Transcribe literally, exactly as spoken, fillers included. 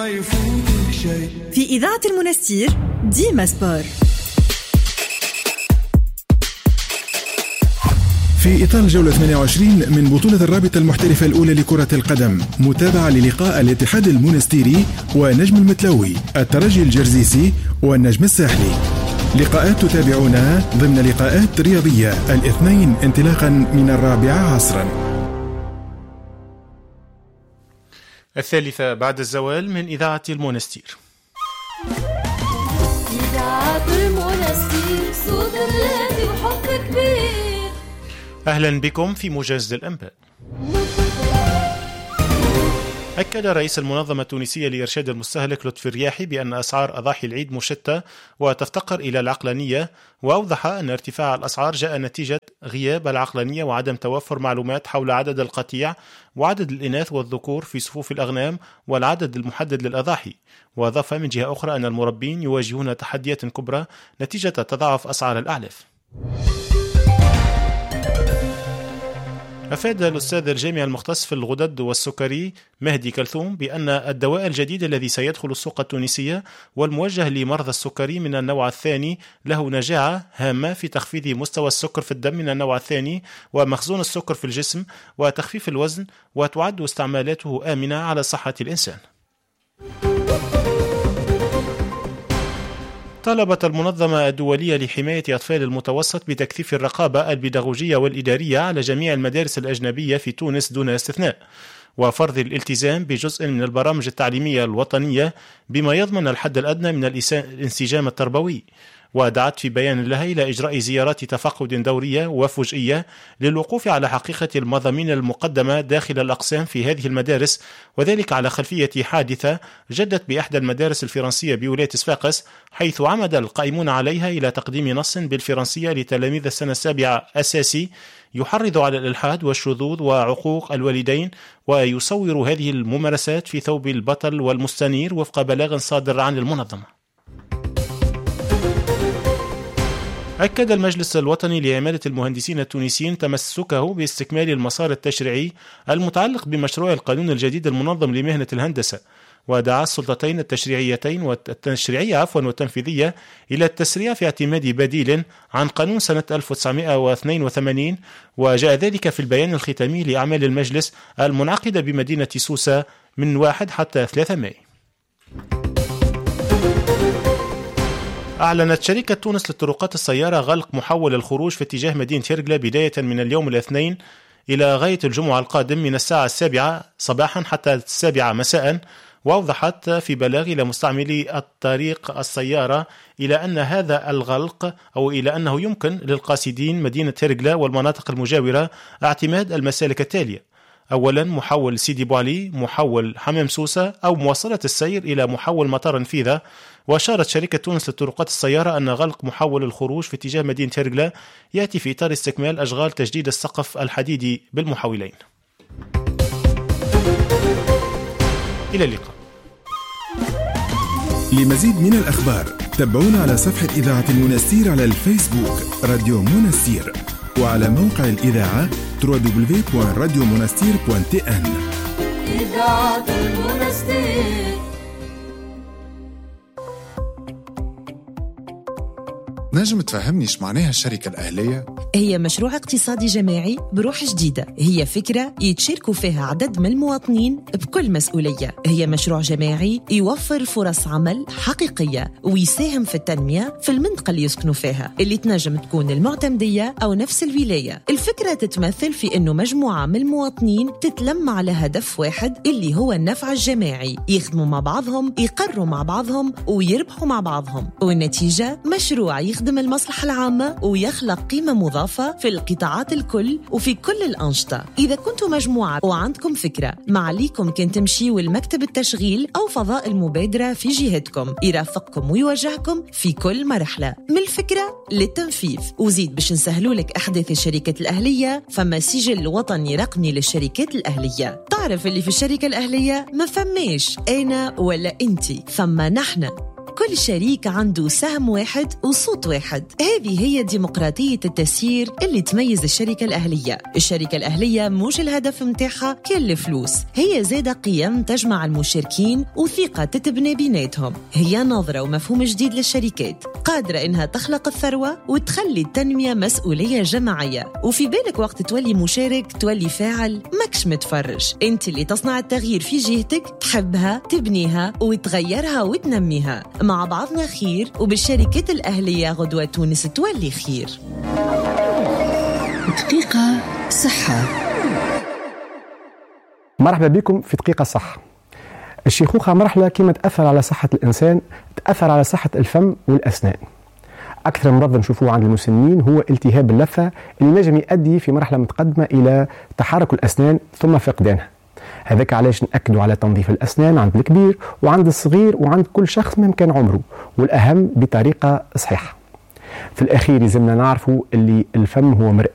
في إذاعة المنستير ديما سبور. في إطار الجولة ثمانية وعشرين من بطولة الرابطة المحترفة الأولى لكرة القدم، متابعة للقاء الاتحاد المنستيري ونجم المتلوي، الترجي الجرزيسي والنجم الساحلي. لقاءات تتابعونها ضمن لقاءات رياضية الاثنين انطلاقا من الرابعة عصرا. الثالثة بعد الزوال من إذاعة المنستير. إذاعة المنستير صوت الذي وحب كبير. أهلا بكم في موجز الأنباء. أكد رئيس المنظمة التونسية لإرشاد المستهلك لطفي الرياحي بأن أسعار أضاحي العيد مشتة وتفتقر إلى العقلانية، وأوضح أن ارتفاع الأسعار جاء نتيجة غياب العقلانية وعدم توفر معلومات حول عدد القطيع وعدد الإناث والذكور في صفوف الأغنام والعدد المحدد للأضاحي. وأضاف من جهة أخرى أن المربين يواجهون تحديات كبرى نتيجة تضاعف أسعار الأعلاف. أفاد الأستاذ الجامعي المختص في الغدد والسكري مهدي كلثوم بأن الدواء الجديد الذي سيدخل السوق التونسية والموجه لمرضى السكري من النوع الثاني له نجاعة هامة في تخفيض مستوى السكر في الدم من النوع الثاني ومخزون السكر في الجسم وتخفيف الوزن، وتعد استعمالاته آمنة على صحة الإنسان. طالبت المنظمة الدولية لحماية أطفال المتوسط بتكثيف الرقابة البيداغوجية والإدارية على جميع المدارس الأجنبية في تونس دون استثناء، وفرض الالتزام بجزء من البرامج التعليمية الوطنية بما يضمن الحد الأدنى من الانسجام التربوي. ودعت في بيان لها إلى إجراء زيارات تفقد دورية وفجئية للوقوف على حقيقة المضامين المقدمة داخل الأقسام في هذه المدارس، وذلك على خلفية حادثة جدت بإحدى المدارس الفرنسية بولاية صفاقس، حيث عمد القائمون عليها إلى تقديم نص بالفرنسية لتلاميذ السنة السابعة أساسي يحرض على الإلحاد والشذوذ وعقوق الوالدين، ويصور هذه الممارسات في ثوب البطل والمستنير وفق بلاغ صادر عن المنظمة. أكد المجلس الوطني لعمالة المهندسين التونسيين تمسكه باستكمال المسار التشريعي المتعلق بمشروع القانون الجديد المنظم لمهنة الهندسة، ودعا السلطتين التشريعيتين والتشريعية عفوا والتنفيذية إلى التسريع في اعتماد بديل عن قانون سنة ألف وتسعمائة واثنين وثمانين، وجاء ذلك في البيان الختامي لأعمال المجلس المنعقدة بمدينة سوسة من واحد حتى ثلاثة ماي. أعلنت شركة تونس للطرقات السيارة غلق محول الخروج في اتجاه مدينة هرقلة بداية من اليوم الاثنين إلى غاية الجمعة القادم من الساعة السابعة صباحا حتى السابعة مساء. وأوضحت في بلاغ إلى مستعملي الطريق السيارة إلى أن هذا الغلق أو إلى أنه يمكن للقاصدين مدينة هرقلة والمناطق المجاورة اعتماد المسالك التالية: أولا محول سيدي بوعلي، محول حمام سوسة، أو مواصلة السير إلى محول مطار انفيذة. وأشارت شركة تونس للطرقات السيارة أن غلق محول الخروج في اتجاه مدينة هرقلة يأتي في إطار استكمال أشغال تجديد السقف الحديدي بالمحولين. إلى اللقاء. لمزيد من الأخبار تابعونا على صفحة إذاعة المنستير على الفيسبوك راديو منستير، وعلى موقع الإذاعة دبليو دبليو دبليو دوت راديو منستير دوت تي إن. إذاعة المنستير. نجم تفهمني ايش معناها الشركة الأهلية؟ هي مشروع اقتصادي جماعي بروح جديدة، هي فكرة يتشاركوا فيها عدد من المواطنين بكل مسؤولية. هي مشروع جماعي يوفر فرص عمل حقيقية ويساهم في التنمية في المنطقة اللي يسكنوا فيها، اللي تنجم تكون المعتمدية أو نفس الولاية. الفكرة تتمثل في أنه مجموعة من المواطنين تتلم على هدف واحد اللي هو النفع الجماعي، يخدموا مع بعضهم، يقروا مع بعضهم، ويربحوا مع بعضهم، والنتيجة مشروع يخدم يخدم المصلحة العامة ويخلق قيمة مضافة في القطاعات الكل وفي كل الأنشطة. إذا كنتوا مجموعة وعندكم فكرة، ما عليكم كن تمشيوا المكتب التشغيل أو فضاء المبادرة في جهتكم، يرافقكم ويوجهكم في كل مرحلة من الفكرة للتنفيذ. وزيد باش نسهلوا لك أحداث الشركات الأهلية، فما سجل وطني رقمي للشركات الأهلية. تعرف اللي في الشركة الأهلية ما فماش أنا ولا أنتي، فما نحن. وكل شريك عنده سهم واحد وصوت واحد. هذه هي ديمقراطية التسيير اللي تميز الشركة الأهلية. الشركة الأهلية مش الهدف متاعها كل فلوس، هي زادة قيم تجمع المشاركين وثقة تتبني بيناتهم. هي نظرة ومفهوم جديد للشركات قادرة إنها تخلق الثروة وتخلي التنمية مسؤولية جماعية. وفي بالك وقت تولي مشارك تولي فاعل، ماكش متفرج. انت اللي تصنع التغيير في جهتك، تحبها تبنيها وتغيرها وتنميها. مع بعضنا خير، وبالشركات الأهلية غدوة تونس تولي خير. دقيقة صحة. مرحبا بكم في دقيقة صح. الشيخوخة مرحلة كما تأثر على صحة الإنسان تأثر على صحة الفم والأسنان. أكثر مرض نشوفوه عند المسنين هو التهاب اللثة اللي نجم يؤدي في مرحلة متقدمة إلى تحرك الأسنان ثم فقدانها. هذاك علاش نأكدوا على تنظيف الأسنان عند الكبير وعند الصغير وعند كل شخص ممكن عمره، والأهم بطريقة صحيحة. في الأخير لازمنا نعرفوا اللي الفم هو مرآة